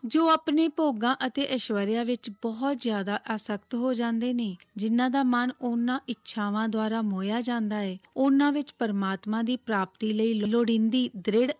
ਜੋ ਆਪਣੇ ਭੋਗਾਂ ਅਤੇ ਐਸ਼ਵਰਿਆ ਵਿੱਚ ਬਹੁਤ ਜ਼ਿਆਦਾ ਆਸਕਤ ਹੋ ਜਾਂਦੇ ਨੇ, ਜਿਨ੍ਹਾਂ ਦਾ ਮਨ ਉਹਨਾਂ ਇੱਛਾਵਾਂ ਦੁਆਰਾ ਮੋਹਿਆ ਜਾਂਦਾ ਹੈ, ਉਹਨਾਂ ਵਿੱਚ ਪਰਮਾਤਮਾ ਦੀ ਪ੍ਰਾਪਤੀ ਲਈ ਲੋੜੀਂਦੀ ਦ੍ਰਿੜ